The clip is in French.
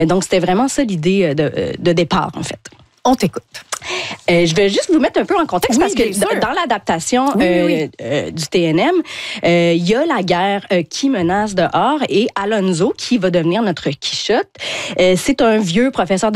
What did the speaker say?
Donc, c'était vraiment ça l'idée de départ, en fait. On t'écoute. Je vais juste vous mettre un peu en contexte parce que bien sûr. dans l'adaptation du TNM, il y a la guerre qui menace dehors et Alonzo qui va devenir notre Quichotte. C'est un vieux professeur